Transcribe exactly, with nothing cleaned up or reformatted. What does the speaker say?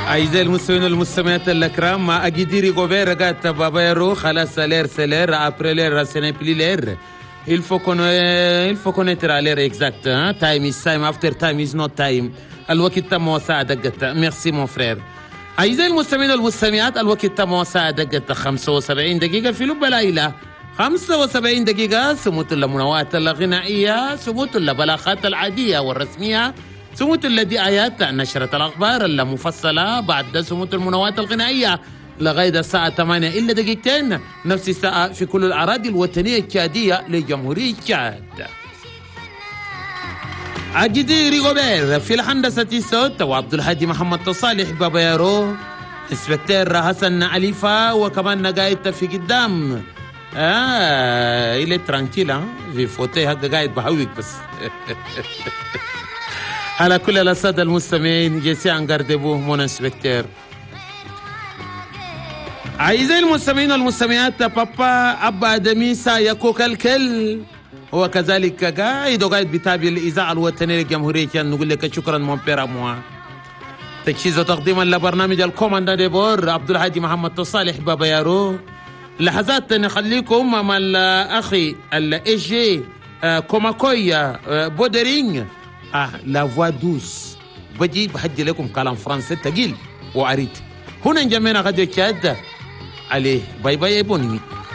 أعزائي المستمعين والمستمعات الأكرام، ما أجديري غوبير رجعت بابيرو خلاص سالير سالير après l'air ce n'est plus l'air. Il faut connaître il faut connaître l'air exact. Hein? Time is time, after time is not time. الوقت تم وساعة دقت. Merci mon frère. أعزائي المستمعين والمستمعات، الوقت تم وساعة دقت خمسة وسبعين دقيقة في لب الليلة. خمسة وسبعين دقيقة سموت المنوعات الغنائية، سموت البلاغات العادية والرسمية، سموت الدعايات، نشرة الأخبار المفصلة، بعد سموت المنوعات الغنائية لغاية الساعة ثمانية إلا دقيقتين، نفس الساعة في كل الأراضي الوطنية التشادية لجمهورية تشاد. عجدي ريغوبير في الهندسة الصوت، وعبد الهادي محمد تصالح بابيرو، انسبكتير حسن عليفة، وكمان قاعد في قدام آه إلي ترانكيلا في فوتي هكا قاعد بهويك بس. على كل الأساتذة المستمعين جيسي عن قردبو مون انسبكتير. أعزائي المستمعين والمستمعات، بابا أبا دميسا يكوك الكل هو كذلك قاعد وقاعد بيتابع الإذاعة الوطنية للجمهورية. نقول لك شكرا مون بير موا. تجهيز وتقديما لبرنامج الكوماندا دي بور عبد الهادي محمد تصالح بابا يارو. لحظات نخليكم مع الأخي الإيجي كوماكويا بودرين، آه لا فوا دوس، بجي بحجي لكم كلام فرنسي تقيل وعريض. هنا جميعنا غادي تشاد عليه. باي باي بوني.